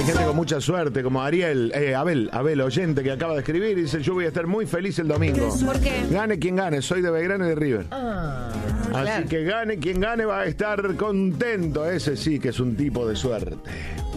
gente con mucha suerte, como Ariel, Abel, oyente, que acaba de escribir, y dice: yo voy a estar muy feliz el domingo. ¿Por qué? Gane quien gane, soy de Belgrano y de River. Así claro. que gane quien gane va a estar contento. Ese sí que es un tipo de suerte.